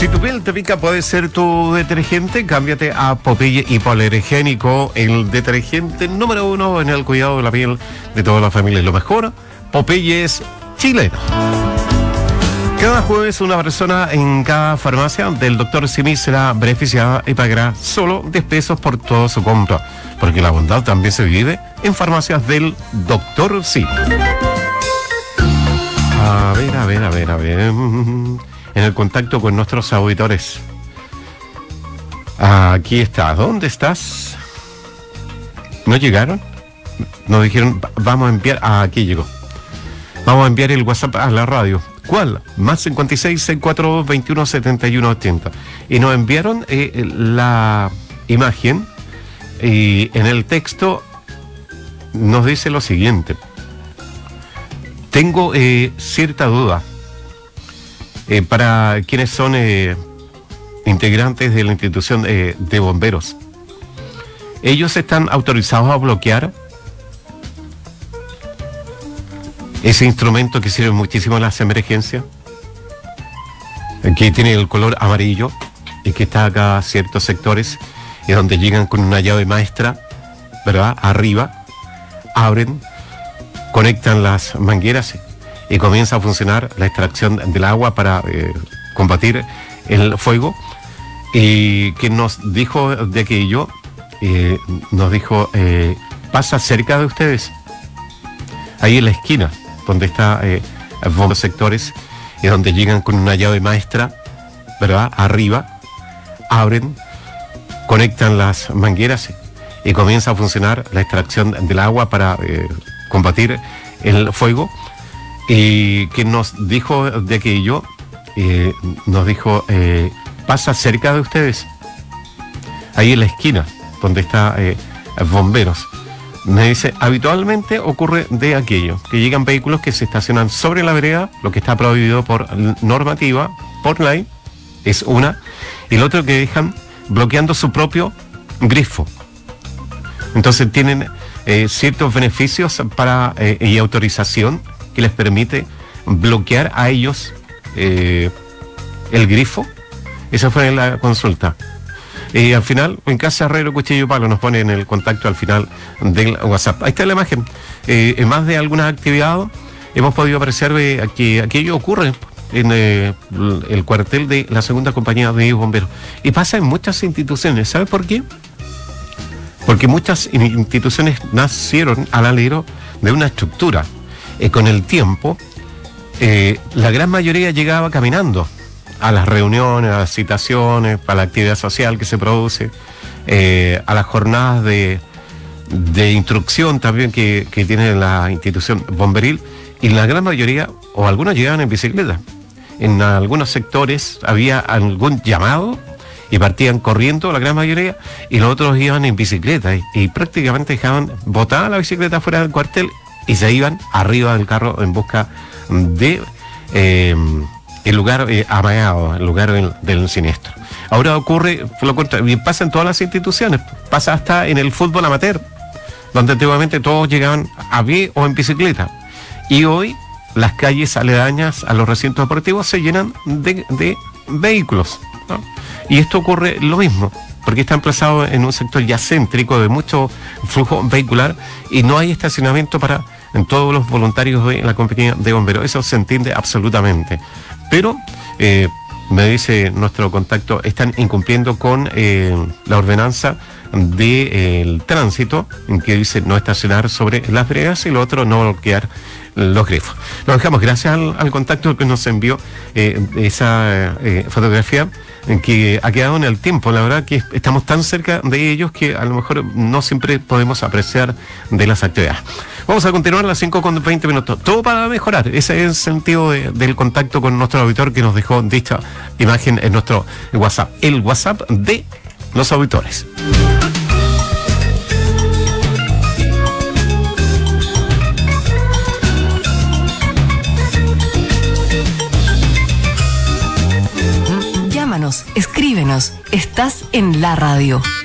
Si tu piel te pica, puede ser tu detergente. Cámbiate a Popeye Hipoalergénico, el detergente número 1 en el cuidado de la piel de toda la familia. Lo mejor, Popeye es chileno. Cada jueves una persona en cada farmacia del Dr. Simi será beneficiada y pagará solo 10 pesos por toda su compra, porque la bondad también se vive en farmacias del Dr. Simi. A ver. En el contacto con nuestros auditores. Aquí está. ¿Dónde estás? ¿No llegaron? Nos dijeron, vamos a enviar... aquí llegó. Vamos a enviar el WhatsApp a la radio. ¿Cuál? Más 56 64 21 71 80. Y nos enviaron la imagen y en el texto nos dice lo siguiente. Tengo cierta duda para quienes son integrantes de la institución de bomberos. ¿Ellos están autorizados a bloquear ese instrumento que sirve muchísimo en las emergencias, que tiene el color amarillo y que está acá a ciertos sectores y donde llegan con una llave maestra, ¿verdad? Arriba, abren, conectan las mangueras y comienza a funcionar la extracción del agua para combatir el fuego? Y quien nos dijo de aquello, nos dijo, pasa cerca de ustedes, ahí en la esquina, donde está los sectores y donde llegan con una llave maestra, ¿verdad? Arriba, abren, conectan las mangueras y comienza a funcionar la extracción del agua para combatir el fuego. Y quien nos dijo de aquello, nos dijo, pasa cerca de ustedes, ahí en la esquina, donde está bomberos. Me dice, habitualmente ocurre de aquello, que llegan vehículos que se estacionan sobre la vereda, lo que está prohibido por normativa, por ley, es una, y el otro que dejan bloqueando su propio grifo. Entonces tienen ciertos beneficios para y autorización que les permite bloquear a ellos el grifo. Esa fue la consulta. Al final, en casa Herrero, Cuchillo y Palo, nos pone en el contacto al final del WhatsApp. Ahí está la imagen. En más de algunas actividades hemos podido apreciar que aquello ocurre en el cuartel de la segunda compañía de bomberos. Y pasa en muchas instituciones. ¿Sabe por qué? Porque muchas instituciones nacieron al alero de una estructura. Con el tiempo, la gran mayoría llegaba caminando a las reuniones, a las citaciones, a la actividad social que se produce, a las jornadas de instrucción también que tiene la institución bomberil, y la gran mayoría, o algunos llegaban en bicicleta. En algunos sectores había algún llamado y partían corriendo la gran mayoría, y los otros iban en bicicleta y prácticamente dejaban botada la bicicleta fuera del cuartel y se iban arriba del carro en busca de el lugar amagado, el lugar del siniestro. Ahora ocurre lo contrario, y pasa en todas las instituciones, pasa hasta en el fútbol amateur, donde antiguamente todos llegaban a pie o en bicicleta, y hoy las calles aledañas a los recintos deportivos se llenan de vehículos, ¿no? Y esto ocurre lo mismo, porque está emplazado en un sector ya céntrico de mucho flujo vehicular y no hay estacionamiento para en todos los voluntarios de la compañía de bomberos. Eso se entiende absolutamente. Pero, me dice nuestro contacto, están incumpliendo con la ordenanza del tránsito, en que dice no estacionar sobre las veredas, y lo otro no bloquear los grifos. Lo dejamos, gracias al contacto que nos envió esa fotografía, que ha quedado en el tiempo. La verdad que estamos tan cerca de ellos que a lo mejor no siempre podemos apreciar de las actividades. Vamos a continuar a las 5:20. Todo para mejorar. Ese es el sentido del contacto con nuestro auditor que nos dejó dicha imagen en nuestro WhatsApp. El WhatsApp de los auditores. Llámanos, escríbenos. Estás en la radio.